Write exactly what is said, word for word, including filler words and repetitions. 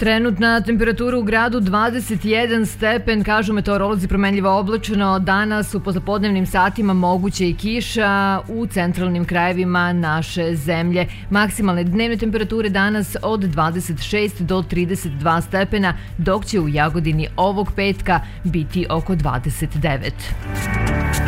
Trenutna temperatura u gradu dvadeset jedan stepen, kažu meteorolozi, promenljivo oblačno. Danas u poslepodnevnim satima moguće i kiša u centralnim krajevima naše zemlje. Maksimalne dnevne temperature danas od dvadeset šest do trideset dva stepena, dok će u Jagodini ovog petka biti oko dvadeset devet.